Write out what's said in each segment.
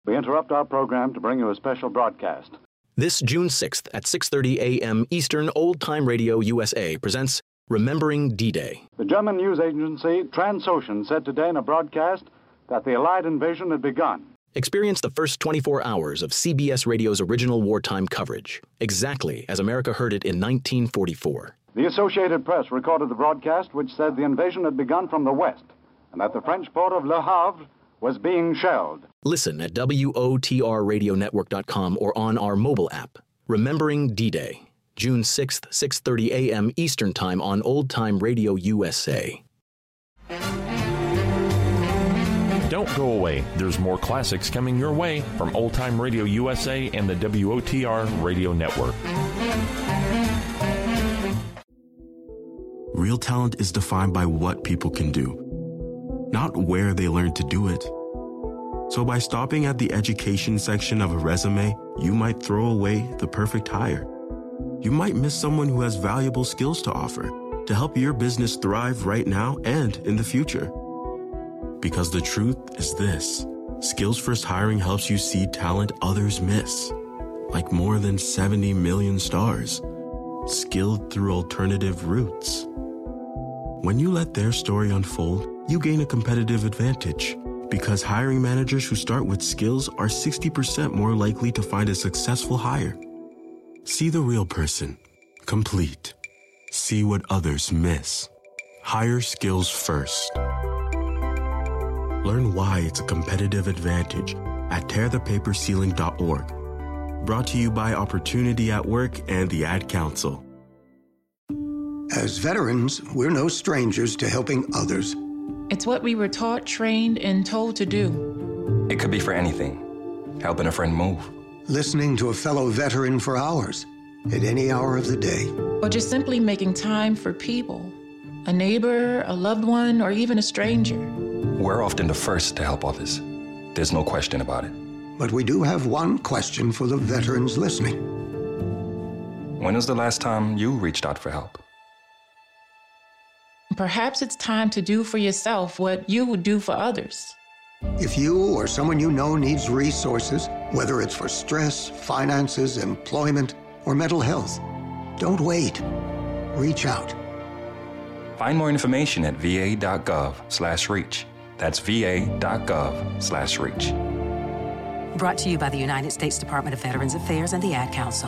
We interrupt our program to bring you a special broadcast. This June 6th at 6:30 a.m. Eastern, Old Time Radio USA presents Remembering D-Day. The German news agency Transocean said today in a broadcast that the Allied invasion had begun. Experience the first 24 hours of CBS Radio's original wartime coverage, exactly as America heard it in 1944. The Associated Press recorded the broadcast which said the invasion had begun from the west and that the French port of Le Havre was being shelled. Listen at WOTRRadionetwork.com or on our mobile app. Remembering D-Day, June 6th, 6:30 a.m. Eastern Time on Old Time Radio USA. Don't go away. There's more classics coming your way from Old Time Radio USA and the WOTR Radio Network. Real talent is defined by what people can do, not where they learn to do it. So by stopping at the education section of a resume, you might throw away the perfect hire. You might miss someone who has valuable skills to offer to help your business thrive right now and in the future. Because the truth is this: Skills First Hiring helps you see talent others miss, like more than 70 million stars, skilled through alternative routes. When you let their story unfold, you gain a competitive advantage, because hiring managers who start with skills are 60% more likely to find a successful hire. See the real person, complete. See what others miss. Hire skills first. Learn why it's a competitive advantage at tearthepaperceiling.org. Brought to you by Opportunity at Work and the Ad Council. As veterans, we're no strangers to helping others. It's what we were taught, trained, and told to do. It could be for anything. Helping a friend move. Listening to a fellow veteran for hours, at any hour of the day. Or just simply making time for people. A neighbor, a loved one, or even a stranger. We're often the first to help others. There's no question about it. But we do have one question for the veterans listening. When was the last time you reached out for help? Perhaps it's time to do for yourself what you would do for others. If you or someone you know needs resources, whether it's for stress, finances, employment, or mental health, don't wait. Reach out. Find more information at va.gov/reach. That's va.gov/reach. Brought to you by the United States Department of Veterans Affairs and the Ad Council.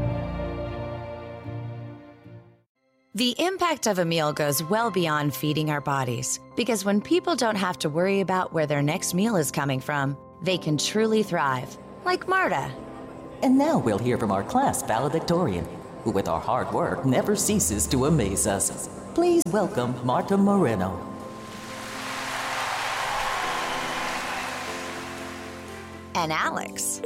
The impact of a meal goes well beyond feeding our bodies, because when people don't have to worry about where their next meal is coming from, they can truly thrive, like Marta. And now we'll hear from our class valedictorian, who with our hard work never ceases to amaze us. Please welcome Marta Moreno. And Alex.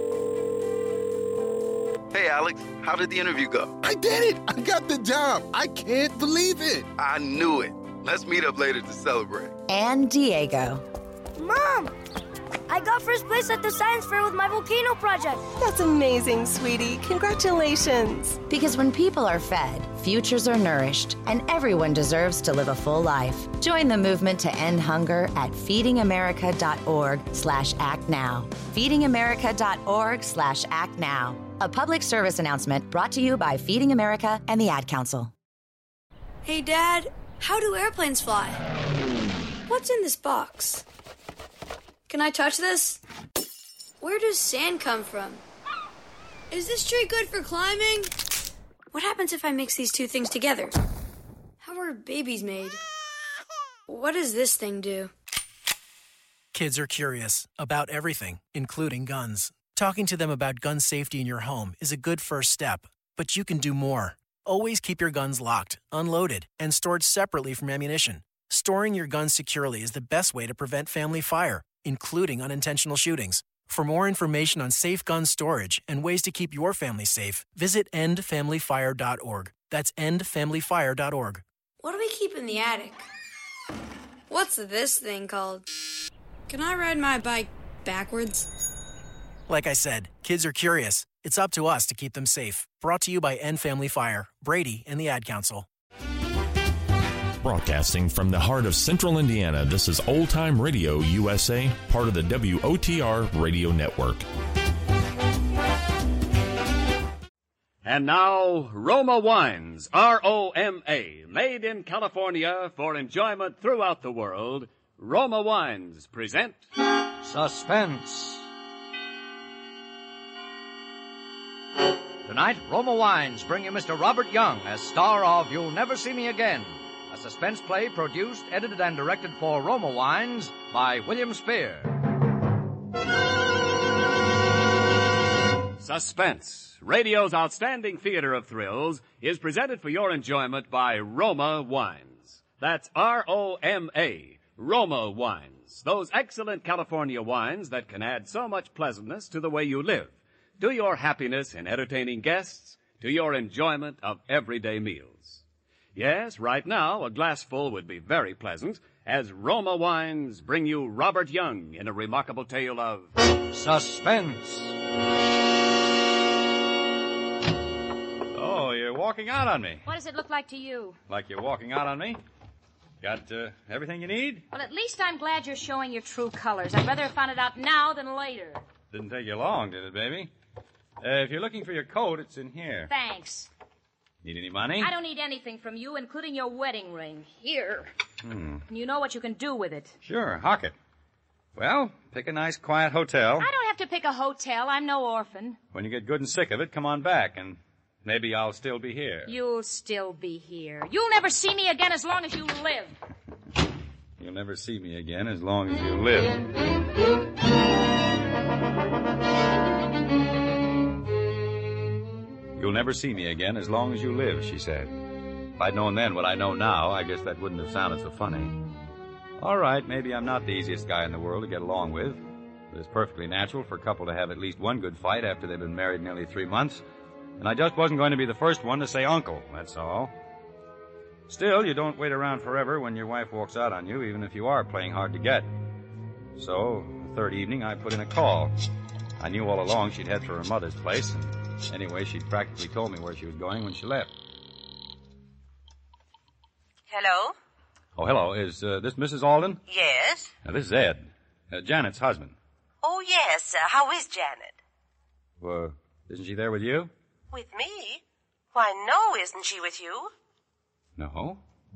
Hey, Alex, how did the interview go? I did it! I got the job! I can't believe it! I knew it. Let's meet up later to celebrate. And Diego. Mom! I got first place at the science fair with my volcano project. That's amazing, sweetie. Congratulations. Because when people are fed, futures are nourished, and everyone deserves to live a full life. Join the movement to end hunger at feedingamerica.org/actnow. feedingamerica.org/actnow. A public service announcement brought to you by Feeding America and the Ad Council. Hey, Dad, how do airplanes fly? What's in this box? Can I touch this? Where does sand come from? Is this tree good for climbing? What happens if I mix these two things together? How are babies made? What does this thing do? Kids are curious about everything, including guns. Talking to them about gun safety in your home is a good first step, but you can do more. Always keep your guns locked, unloaded, and stored separately from ammunition. Storing your guns securely is the best way to prevent family fire, including unintentional shootings. For more information on safe gun storage and ways to keep your family safe, visit endfamilyfire.org. That's endfamilyfire.org. What do we keep in the attic? What's this thing called? Can I ride my bike backwards? Like I said, kids are curious. It's up to us to keep them safe. Brought to you by End Family Fire, Brady, and the Ad Council. Broadcasting from the heart of central Indiana, this is Old Time Radio USA, part of the WOTR Radio Network. And now, Roma Wines, R-O-M-A, made in California for enjoyment throughout the world. Roma Wines present Suspense. Tonight, Roma Wines bring you Mr. Robert Young as star of You'll Never See Me Again, a suspense play produced, edited, and directed for Roma Wines by William Spear. Suspense, radio's outstanding theater of thrills, is presented for your enjoyment by Roma Wines. That's R-O-M-A, Roma Wines. Those excellent California wines that can add so much pleasantness to the way you live, to your happiness in entertaining guests, to your enjoyment of everyday meals. Yes, right now, a glassful would be very pleasant as Roma Wines bring you Robert Young in a remarkable tale of Suspense. Oh, you're walking out on me. What does it look like to you? Like you're walking out on me? Got everything you need? Well, at least I'm glad you're showing your true colors. I'd rather have found it out now than later. Didn't take you long, did it, baby? If you're looking for your coat, it's in here. Thanks. Need any money? I don't need anything from you, including your wedding ring. Here. And you know what you can do with it. Sure, hock it. Well, pick a nice, quiet hotel. I don't have to pick a hotel. I'm no orphan. When you get good and sick of it, come on back, and maybe I'll still be here. You'll still be here. You'll never see me again as long as you live. You'll never see me again as long as you live. You'll never see me again as long as you live, she said. If I'd known then what I know now, I guess that wouldn't have sounded so funny. All right, maybe I'm not the easiest guy in the world to get along with, but it's perfectly natural for a couple to have at least one good fight after they've been married nearly 3 months, and I just wasn't going to be the first one to say uncle, that's all. Still, you don't wait around forever when your wife walks out on you, even if you are playing hard to get. So, the third evening, I put in a call. I knew all along she'd head for her mother's place, and anyway, she'd practically told me where she was going when she left. Hello? Oh, hello. Is this Mrs. Alden? Yes? Now, this is Ed, Janet's husband. Oh, yes. How is Janet? Well, isn't she there with you? With me? Why, no, isn't she with you? No.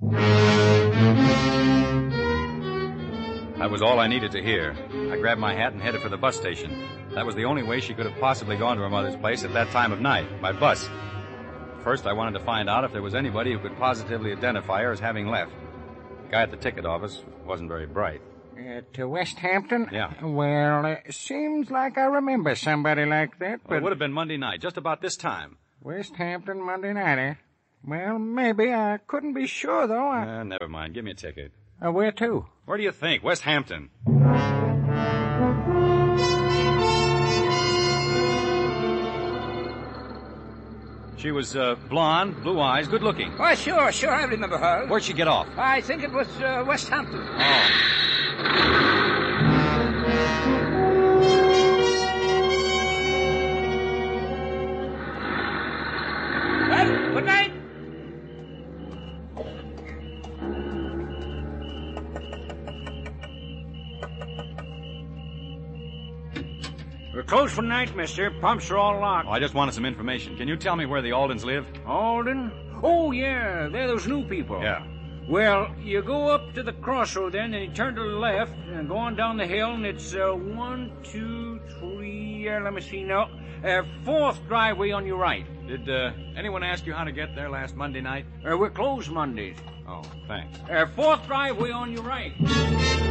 That was all I needed to hear. I grabbed my hat and headed for the bus station. That was the only way she could have possibly gone to her mother's place at that time of night, by bus. First, I wanted to find out if there was anybody who could positively identify her as having left. The guy at the ticket office wasn't very bright. To West Hampton? Yeah. Well, seems like I remember somebody like that, but... Well, it would have been Monday night, just about this time. West Hampton, Monday night, eh? Well, maybe. I couldn't be sure, though. Never mind. Give me a ticket. Where to? Where do you think? West Hampton. She was blonde, blue eyes, good looking. Oh, sure, I remember her. Where'd she get off? I think it was West Hampton. Oh. Well, good night. We're closed for the night, mister. Pumps are all locked. Oh, I just wanted some information. Can you tell me where the Aldens live? Alden? Oh, yeah. They're those new people. Yeah. Well, you go up to the crossroad then, and you turn to the left, and go on down the hill, and it's 1, 2, 3, let me see now. Fourth driveway on your right. Did anyone ask you how to get there last Monday night? We're closed Mondays. Oh, thanks. Fourth driveway on your right.